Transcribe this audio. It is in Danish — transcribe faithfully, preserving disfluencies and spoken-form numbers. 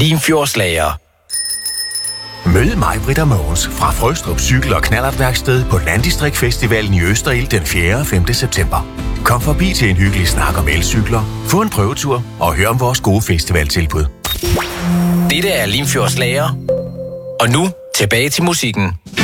Limfjordslager. Mød mig, Britt og Mogens, fra Frøstrup Cykel- og Knallertværksted på Landdistrikt Festivalen i Østerild den fjerde og femte september. Kom forbi til en hyggelig snak om elcykler, få en prøvetur og hør om vores gode festivaltilbud. Dette er Limfjordslager. Og nu tilbage til musikken.